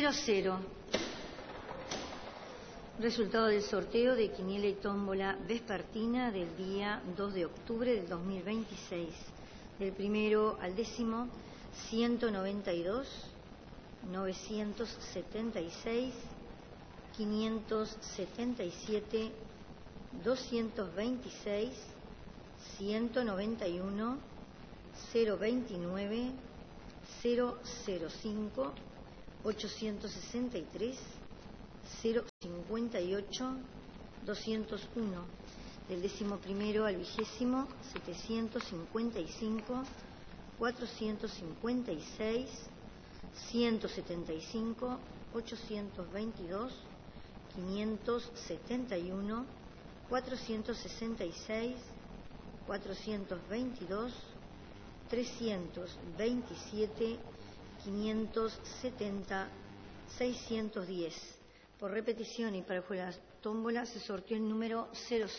00. Resultado del sorteo de quiniela y tómbola vespertina del día 2 de octubre del 2026. Del primero al décimo, 192, 976, 577, 226, 191, 029, 005, 863, 058, 201. Del décimo primero al vigésimo, 755, 456, 175, 822, 571, 466, 422, 327, 570, 610. Por repetición y para el juego de la tómbola se sorteó el número 00.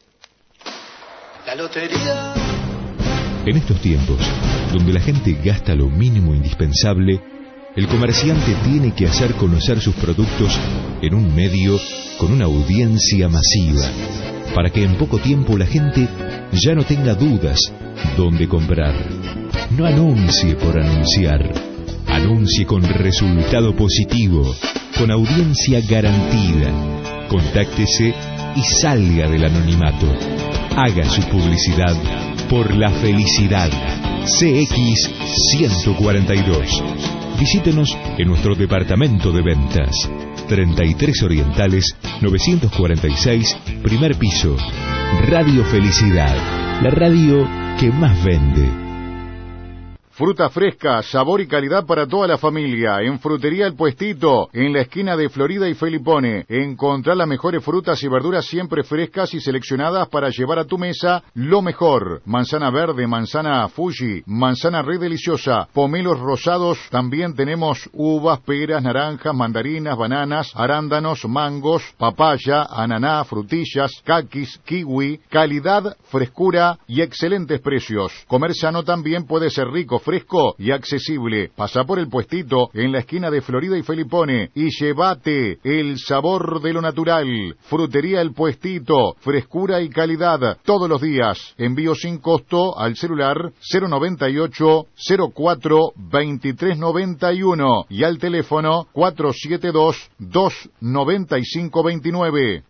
La lotería. En estos tiempos, donde la gente gasta lo mínimo indispensable, el comerciante tiene que hacer conocer sus productos en un medio con una audiencia masiva, para que en poco tiempo la gente ya no tenga dudas dónde comprar. No anuncie por anunciar, anuncie con resultado positivo, con audiencia garantida. Contáctese y salga del anonimato. Haga su publicidad por la felicidad. CX 142. Visítenos en nuestro departamento de ventas. 33 Orientales 946, primer piso. Radio Felicidad, la radio que más vende. Fruta fresca, sabor y calidad para toda la familia. En Frutería El Puestito, en la esquina de Florida y Felipone. Encontrá las mejores frutas y verduras siempre frescas y seleccionadas para llevar a tu mesa lo mejor. Manzana verde, manzana Fuji, manzana re deliciosa, pomelos rosados. También tenemos uvas, peras, naranjas, mandarinas, bananas, arándanos, mangos, papaya, ananá, frutillas, caquis, kiwi. Calidad, frescura y excelentes precios. Comer sano también puede ser rico, fresco y accesible. Pasa por El Puestito en la esquina de Florida y Felipone y llévate el sabor de lo natural. Frutería El Puestito, frescura y calidad todos los días. Envío sin costo al celular 098 04 2391 y al teléfono 472 295 29.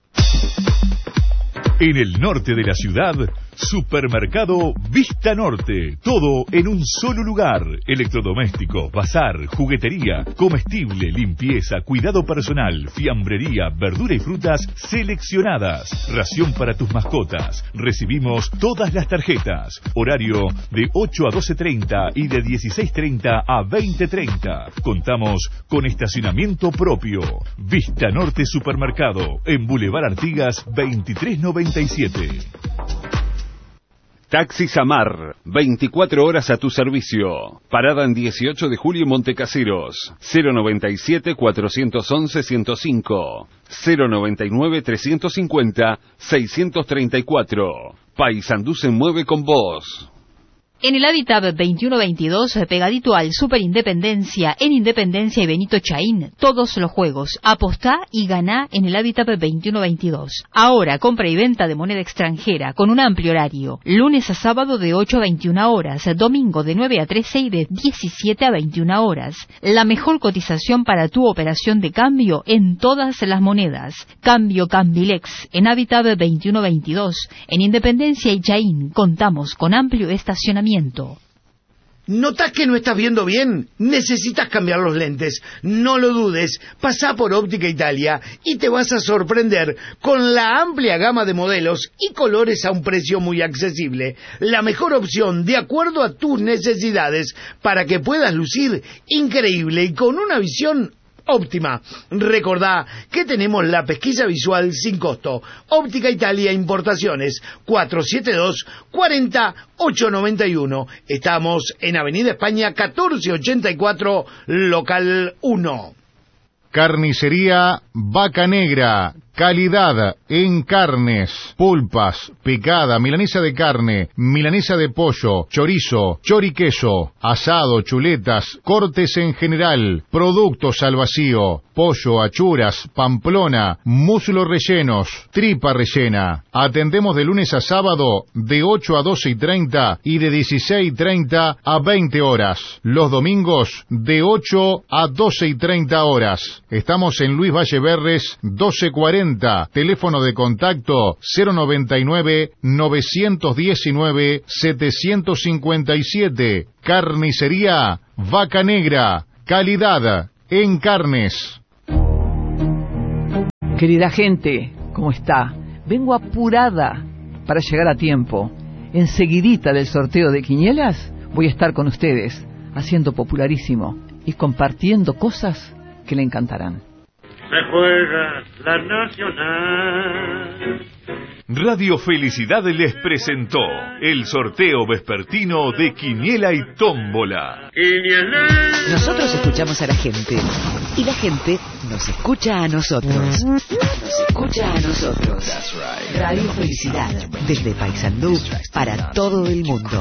En el norte de la ciudad, Supermercado Vista Norte. Todo en un solo lugar. Electrodomésticos, bazar, juguetería, comestible, limpieza, cuidado personal, fiambrería, verdura y frutas seleccionadas. Ración para tus mascotas. Recibimos todas las tarjetas. Horario de 8 a 12:30 y de 16:30 a 20:30. Contamos con estacionamiento propio. Vista Norte Supermercado. En Boulevard Artigas 2397. Taxi Samar, 24 horas a tu servicio. Parada en 18 de julio en Montecaseros. 097-411-105. 099-350-634. Paysandú se mueve con vos. En el Hábitat 2122, pegadito al Super Independencia, en Independencia y Benito Chaín, todos los juegos. Apostá y ganá en el Hábitat 2122. Ahora, compra y venta de moneda extranjera, con un amplio horario. Lunes a sábado de 8 a 21 horas, domingo de 9 a 13 y de 17 a 21 horas. La mejor cotización para tu operación de cambio en todas las monedas. Cambio Cambilex, en Hábitat 2122. En Independencia y Chaín, contamos con amplio estacionamiento. ¿Notas que no estás viendo bien? Necesitas cambiar los lentes. No lo dudes. Pasá por Óptica Italia y te vas a sorprender con la amplia gama de modelos y colores a un precio muy accesible. La mejor opción de acuerdo a tus necesidades para que puedas lucir increíble y con una visión óptima. Recordá que tenemos la pesquisa visual sin costo. Óptica Italia Importaciones, 472-40-891. Estamos en Avenida España 1484, local 1. Carnicería Vaca Negra. Calidad en carnes, pulpas, picada, milanesa de carne, milanesa de pollo, chorizo, choriqueso, asado, chuletas, cortes en general, productos al vacío, pollo, achuras, pamplona, muslo rellenos, tripa rellena. Atendemos de lunes a sábado de 8 a 12:30 y de 16:30 a 20 horas. Los domingos de 8 a 12:30 horas. Estamos en Luis Valle Berres 1240. Teléfono de contacto 099-919-757. Carnicería Vaca Negra. Calidad en carnes. Querida gente, ¿cómo está? Vengo apurada para llegar a tiempo. Enseguidita del sorteo de quinielas voy a estar con ustedes, haciendo popularísimo y compartiendo cosas que le encantarán. Se juega la Nacional. Radio Felicidad les presentó el sorteo vespertino de Quiniela y Tómbola. Nosotros escuchamos a la gente y la gente nos escucha a nosotros. Nos escucha a nosotros. Radio Felicidad, desde Paysandú para todo el mundo.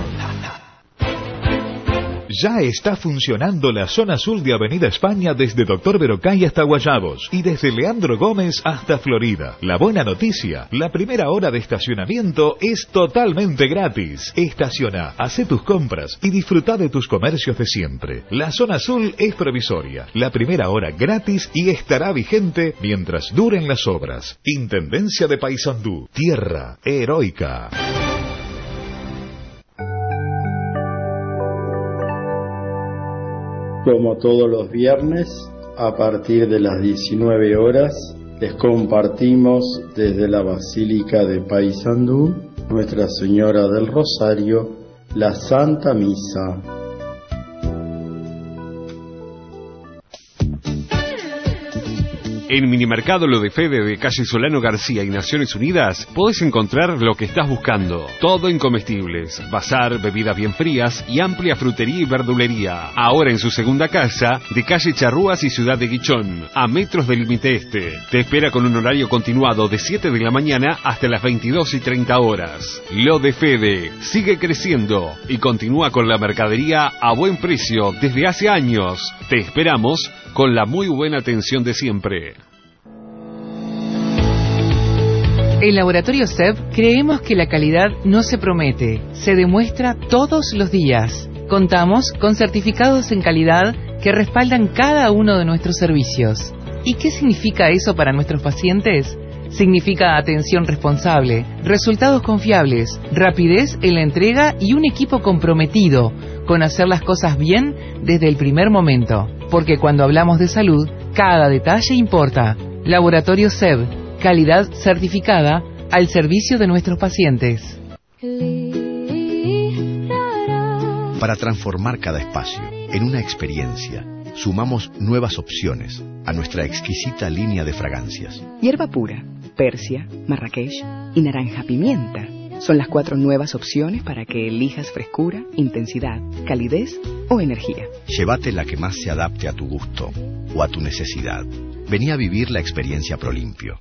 Ya está funcionando la zona sur de Avenida España desde Doctor Verocay hasta Guayabos y desde Leandro Gómez hasta Florida. La buena noticia, la primera hora de estacionamiento es totalmente gratis. Estaciona, hace tus compras y disfruta de tus comercios de siempre. La zona azul es provisoria, la primera hora gratis y estará vigente mientras duren las obras. Intendencia de Paysandú, tierra heroica. Como todos los viernes, a partir de las 19 horas, les compartimos desde la Basílica de Paysandú, Nuestra Señora del Rosario, la Santa Misa. En Minimercado Lo de Fede de calle Solano García y Naciones Unidas podés encontrar lo que estás buscando. Todo en comestibles, bazar, bebidas bien frías y amplia frutería y verdulería. Ahora en su segunda casa de calle Charrúas y Ciudad de Guichón, a metros del límite este. Te espera con un horario continuado de 7 de la mañana hasta las 22:30 horas. Lo de Fede sigue creciendo y continúa con la mercadería a buen precio desde hace años. Te esperamos con la muy buena atención de siempre. En Laboratorio SEB creemos que la calidad no se promete, se demuestra todos los días. Contamos con certificados en calidad que respaldan cada uno de nuestros servicios. ¿Y qué significa eso para nuestros pacientes? Significa atención responsable, resultados confiables, rapidez en la entrega y un equipo comprometido con hacer las cosas bien desde el primer momento. Porque cuando hablamos de salud, cada detalle importa. Laboratorio SEB, calidad certificada al servicio de nuestros pacientes. Para transformar cada espacio en una experiencia, sumamos nuevas opciones a nuestra exquisita línea de fragancias. Hierba pura, persia, marrakech y naranja pimienta son las 4 nuevas opciones para que elijas frescura, intensidad, calidez o energía. Llévate la que más se adapte a tu gusto o a tu necesidad. Vení a vivir la experiencia Prolimpio.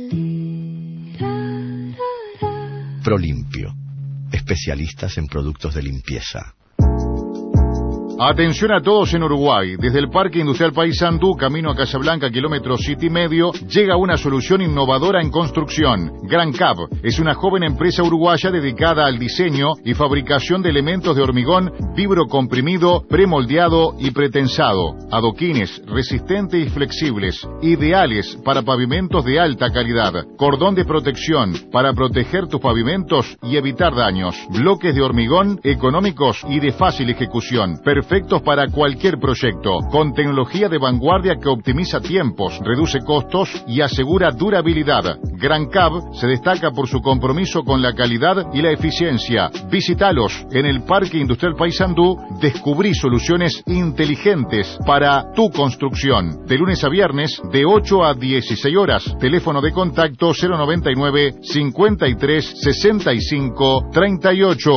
Prolimpio, especialistas en productos de limpieza. Atención a todos en Uruguay. Desde el Parque Industrial Paysandú, camino a Casablanca, kilómetro 7,5, llega una solución innovadora en construcción. Gran Cab es una joven empresa uruguaya dedicada al diseño y fabricación de elementos de hormigón vibrocomprimido, premoldeado y pretensado. Adoquines resistentes y flexibles, ideales para pavimentos de alta calidad. Cordón de protección para proteger tus pavimentos y evitar daños. Bloques de hormigón económicos y de fácil ejecución. Perfectos para cualquier proyecto, con tecnología de vanguardia que optimiza tiempos, reduce costos y asegura durabilidad. Gran Cab se destaca por su compromiso con la calidad y la eficiencia. Visítalos en el Parque Industrial Paysandú. Descubrí soluciones inteligentes para tu construcción. De lunes a viernes, de 8 a 16 horas. Teléfono de contacto 099 53 65 38.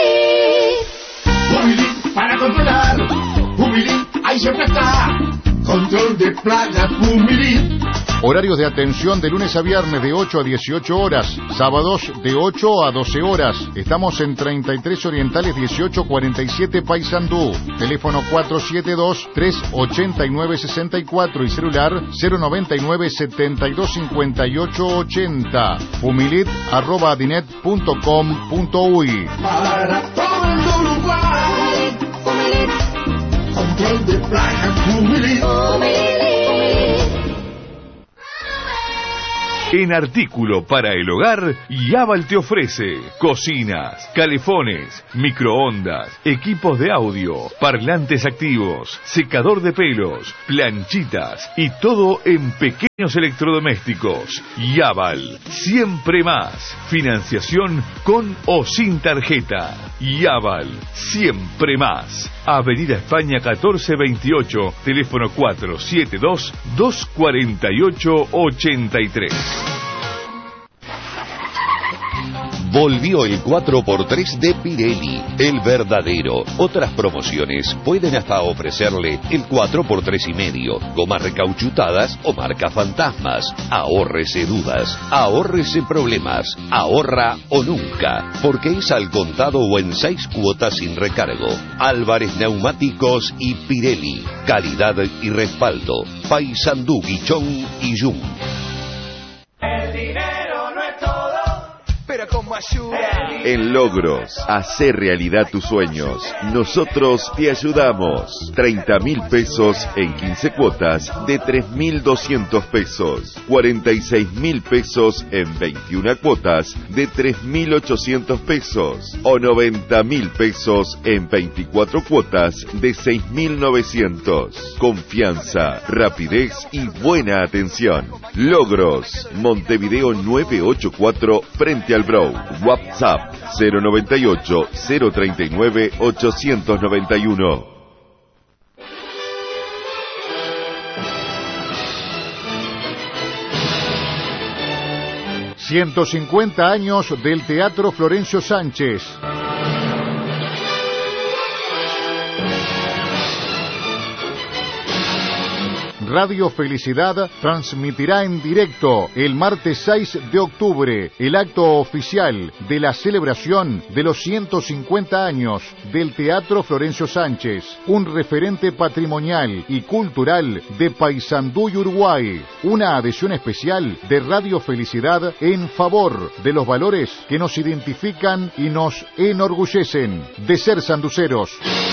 Para controlar, Humilín, ahí siempre está. Control de plagas Fumilit. Horarios de atención de lunes a viernes de 8 a 18 horas, sábados de 8 a 12 horas. Estamos en 33 Orientales 1847 Paysandú. Teléfono 472-389-64 y celular 099-725880. Fumilit@adinet.com.uy. Para todo el Uruguay. Fumilit. Control de plagas Fumilit. En artículo para el hogar, Yaval te ofrece cocinas, calefones, microondas, equipos de audio, parlantes activos, secador de pelos, planchitas y todo en pequeños electrodomésticos. Yaval, siempre más. Financiación con o sin tarjeta. Yaval, siempre más. Avenida España 1428, teléfono 472-248-83. Volvió el 4x3 de Pirelli, el verdadero. Otras promociones pueden hasta ofrecerle el 4x3,5, gomas recauchutadas o marca fantasmas. Ahórrese dudas, ahórrese problemas, ahorra o nunca, porque es al contado o en 6 cuotas sin recargo. Álvarez Neumáticos y Pirelli, calidad y respaldo. Paysandú, Guichón y Yung. El dinero no es todo, pero como ayuda. En Logros, hacer realidad tus sueños. Nosotros te ayudamos. 30.000 pesos en 15 cuotas de 3.200 pesos. 46.000 pesos en 21 cuotas de 3.800 pesos. O 90.000 pesos en 24 cuotas de 6.900. Confianza, rapidez y buena atención. Logros, Montevideo 984 frente al Brou. WhatsApp 098-039-891. ...150 años del Teatro Florencio Sánchez. Radio Felicidad transmitirá en directo el martes 6 de octubre el acto oficial de la celebración de los 150 años del Teatro Florencio Sánchez, un referente patrimonial y cultural de Paysandú y Uruguay, una adhesión especial de Radio Felicidad en favor de los valores que nos identifican y nos enorgullecen de ser sanduceros.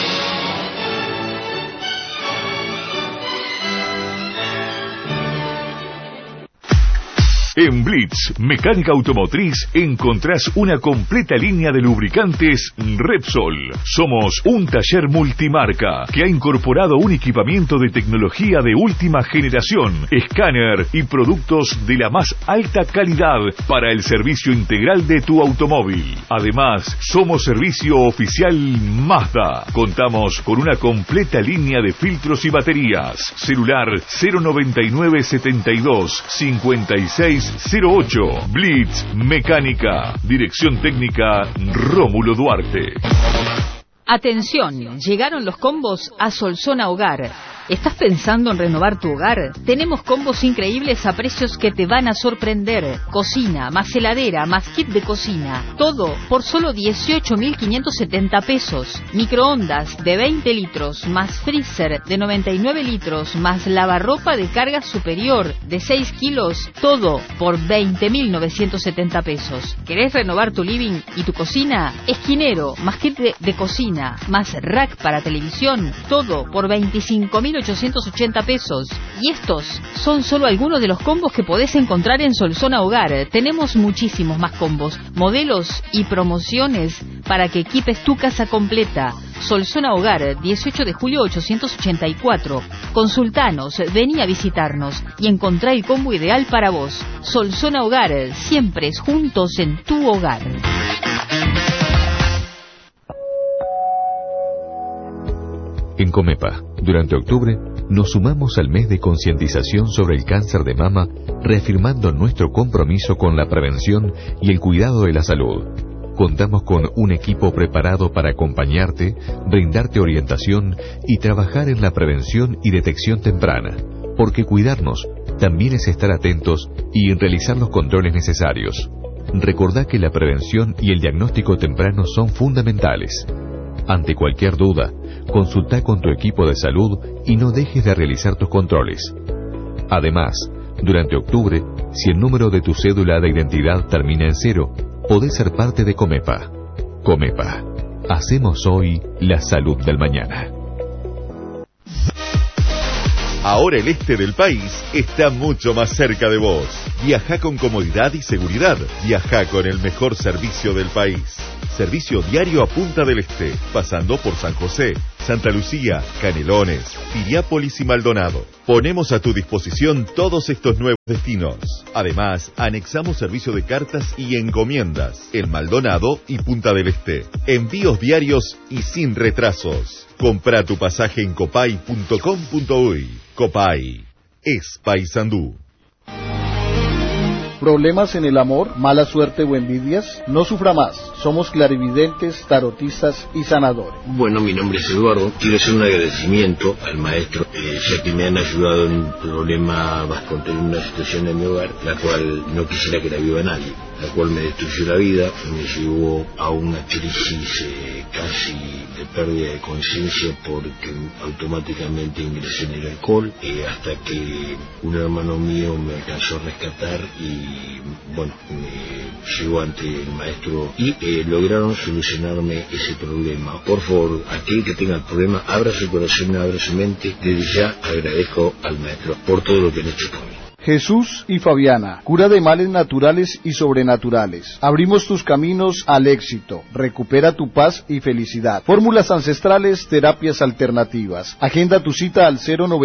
En Blitz, mecánica automotriz, encontrás una completa línea de lubricantes Repsol. Somos un taller multimarca que ha incorporado un equipamiento de tecnología de última generación, escáner y productos de la más alta calidad para el servicio integral de tu automóvil. Además, somos servicio oficial Mazda. Contamos con una completa línea de filtros y baterías. Celular 099 72 56 08. Blitz Mecánica. Dirección técnica Rómulo Duarte. Atención, llegaron los combos a Solzona Hogar. ¿Estás pensando en renovar tu hogar? Tenemos combos increíbles a precios que te van a sorprender. Cocina, más heladera, más kit de cocina. Todo por solo 18.570 pesos. Microondas de 20 litros, más freezer de 99 litros, más lavarropa de carga superior de 6 kilos. Todo por 20.970 pesos. ¿Querés renovar tu living y tu cocina? Esquinero, más kit de cocina, más rack para televisión. Todo por 25.880 pesos. Y estos son solo algunos de los combos que podés encontrar en Solzona Hogar. Tenemos muchísimos más combos, modelos y promociones para que equipes tu casa completa. Solzona Hogar, 18 de julio 884. Consultanos, vení a visitarnos y encontrá el combo ideal para vos. Solzona Hogar, siempre juntos en tu hogar. En Comepa, durante octubre, nos sumamos al mes de concientización sobre el cáncer de mama, reafirmando nuestro compromiso con la prevención y el cuidado de la salud. Contamos con un equipo preparado para acompañarte, brindarte orientación y trabajar en la prevención y detección temprana, porque cuidarnos también es estar atentos y realizar los controles necesarios. Recordá que la prevención y el diagnóstico temprano son fundamentales. Ante cualquier duda, consulta con tu equipo de salud y no dejes de realizar tus controles. Además, durante octubre, si el número de tu cédula de identidad termina en 0, podés ser parte de Comepa. Comepa. Hacemos hoy la salud del mañana. Ahora el este del país está mucho más cerca de vos. Viaja con comodidad y seguridad. Viaja con el mejor servicio del país. Servicio diario a Punta del Este, pasando por San José, Santa Lucía, Canelones, Piriápolis y Maldonado. Ponemos a tu disposición todos estos nuevos destinos. Además, anexamos servicio de cartas y encomiendas en Maldonado y Punta del Este. Envíos diarios y sin retrasos. Compra tu pasaje en copay.com.uy. Copay es Paysandú. ¿Problemas en el amor, mala suerte o envidias? No sufra más. Somos clarividentes, tarotistas y sanadores. Bueno, mi nombre es Eduardo. Quiero hacer un agradecimiento al maestro, ya que me han ayudado en un problema bastante, en una situación en mi hogar, la cual no quisiera que la viva nadie, la cual me destruyó la vida, me llevó a una crisis casi de pérdida de conciencia, porque automáticamente ingresé en el alcohol, hasta que un hermano mío me alcanzó a rescatar y bueno, me llegó ante el maestro y lograron solucionarme ese problema. Por favor, aquel que tenga el problema, abra su corazón, abra su mente. Desde ya agradezco al maestro por todo lo que han hecho por mí. Jesús y Fabiana, cura de males naturales y sobrenaturales. Abrimos tus caminos al éxito. Recupera tu paz y felicidad. Fórmulas ancestrales, terapias alternativas. Agenda tu cita al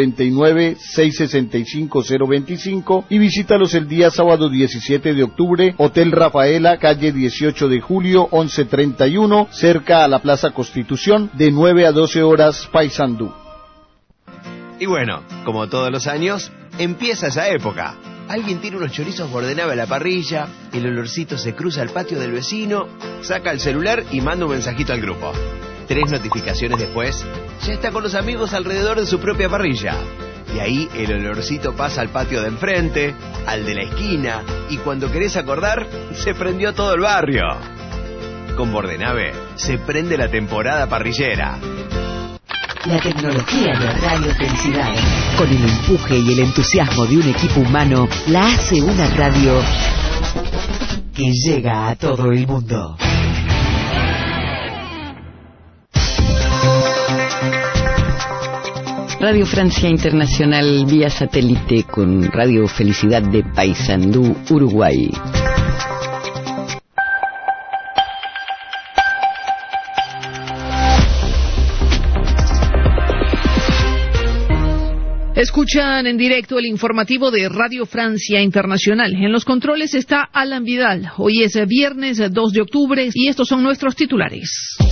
099-665-025 y visítalos el día sábado 17 de octubre, Hotel Rafaela, calle 18 de julio, 1131, cerca a la Plaza Constitución, de 9 a 12 horas, Paysandú. Y bueno, como todos los años, empieza esa época. Alguien tira unos chorizos Bordenave a la parrilla, el olorcito se cruza al patio del vecino, saca el celular y manda un mensajito al grupo. 3 notificaciones después, ya está con los amigos alrededor de su propia parrilla. Y ahí el olorcito pasa al patio de enfrente, al de la esquina, y cuando querés acordar, se prendió todo el barrio. Con Bordenave se prende la temporada parrillera. La tecnología de Radio Felicidad, con el empuje y el entusiasmo de un equipo humano, la hace una radio que llega a todo el mundo. Radio Francia Internacional vía satélite con Radio Felicidad de Paysandú, Uruguay. Escuchan en directo el informativo de Radio Francia Internacional. En los controles está Alan Vidal. Hoy es viernes 2 de octubre y estos son nuestros titulares.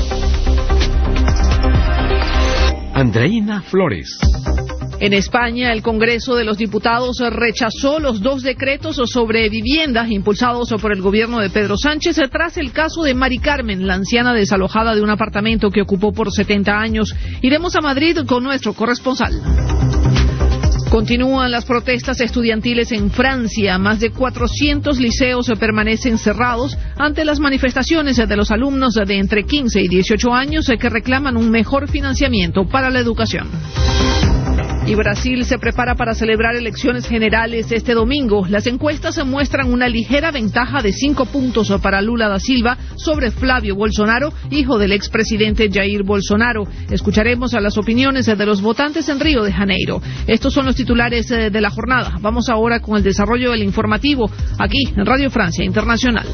Andreina Flores. En España, el Congreso de los Diputados rechazó los 2 decretos sobre viviendas impulsados por el gobierno de Pedro Sánchez tras el caso de Mari Carmen, la anciana desalojada de un apartamento que ocupó por 70 años. Iremos a Madrid con nuestro corresponsal. Continúan las protestas estudiantiles en Francia. Más de 400 liceos permanecen cerrados ante las manifestaciones de los alumnos de entre 15 y 18 años que reclaman un mejor financiamiento para la educación. Y Brasil se prepara para celebrar elecciones generales este domingo. Las encuestas muestran una ligera ventaja de 5 puntos para Lula da Silva sobre Flávio Bolsonaro, hijo del expresidente Jair Bolsonaro. Escucharemos a las opiniones de los votantes en Río de Janeiro. Estos son los titulares de la jornada. Vamos ahora con el desarrollo del informativo aquí en Radio Francia Internacional.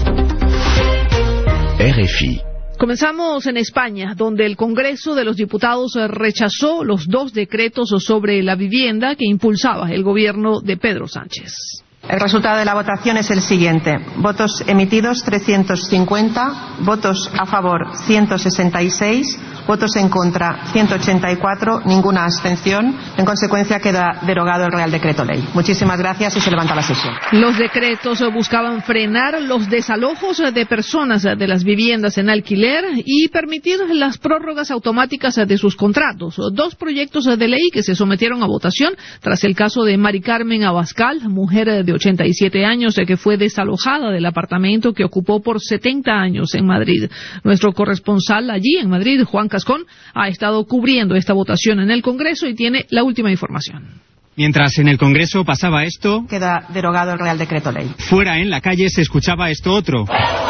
RFI. Comenzamos en España, donde el Congreso de los Diputados rechazó los 2 decretos sobre la vivienda que impulsaba el gobierno de Pedro Sánchez. El resultado de la votación es el siguiente. Votos emitidos 350, votos a favor 166, votos en contra 184, ninguna abstención. En consecuencia queda derogado el Real Decreto Ley. Muchísimas gracias y se levanta la sesión. Los decretos buscaban frenar los desalojos de personas de las viviendas en alquiler y permitir las prórrogas automáticas de sus contratos. Dos proyectos de ley que se sometieron a votación tras el caso de Mari Carmen Abascal, mujer de 87 años que fue desalojada del apartamento que ocupó por 70 años en Madrid. Nuestro corresponsal allí en Madrid, Juan Cascón, ha estado cubriendo esta votación en el Congreso y tiene la última información. Mientras en el Congreso pasaba esto, queda derogado el Real Decreto Ley. Fuera en la calle se escuchaba esto otro.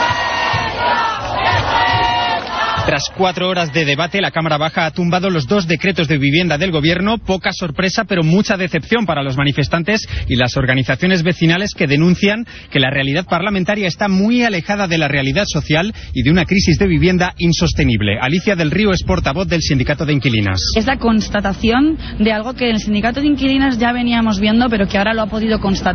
Tras 4 horas de debate, la Cámara Baja ha tumbado los 2 decretos de vivienda del Gobierno. Poca sorpresa, pero mucha decepción para los manifestantes y las organizaciones vecinales que denuncian que la realidad parlamentaria está muy alejada de la realidad social y de una crisis de vivienda insostenible. Alicia del Río es portavoz del Sindicato de Inquilinas. Es la constatación de algo que en el Sindicato de Inquilinas ya veníamos viendo, pero que ahora lo ha podido constatar